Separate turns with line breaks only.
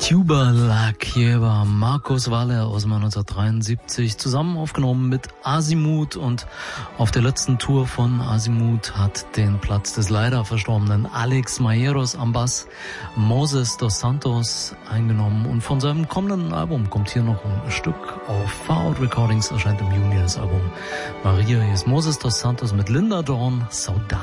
Cuba La Quieva, Marcos Valle aus dem 1973, zusammen aufgenommen mit Azimuth, und auf der letzten Tour von Azimuth hat den Platz des leider verstorbenen Alex Mayeros am Bass Moses dos Santos eingenommen, und von seinem kommenden Album kommt hier noch ein Stück. Auf Far Out Recordings erscheint im Juni das Album Maria. Hier ist Moses dos Santos mit Linda Dawn, Saudade.